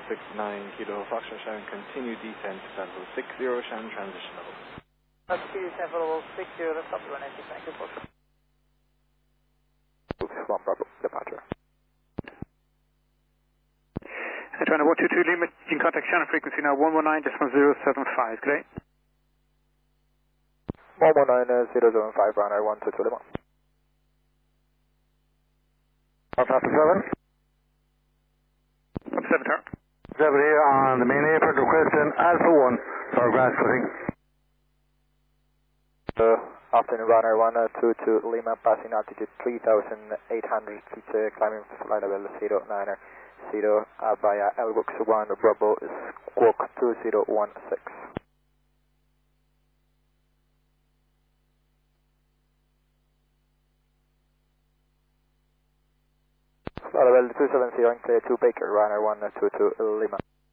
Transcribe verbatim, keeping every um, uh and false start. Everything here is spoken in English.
six nine Kilo Foxtrot Shannon, continue descent to level six zero Shannon transition level. Continue descent for level six zero, that's up to one ninety, thank you, Foxtrot. one Bravo, departure. Atlanta one two two Lima, you can contact Shannon frequency now one one nine point zero seven five, good day. one one nine point zero seven five, runway one two two Lima. Alpha seven. Alpha seven, turn. seven here on the main airport, requesting Alpha one for grass cutting. Uh, afternoon, runway one two two Lima, passing altitude three thousand eight hundred feet, uh, climbing flight level zero nine zero uh, via L box one Bravo squawk two zero one six. Flight level two seven zero, clear to Baker, runway one two two Lima.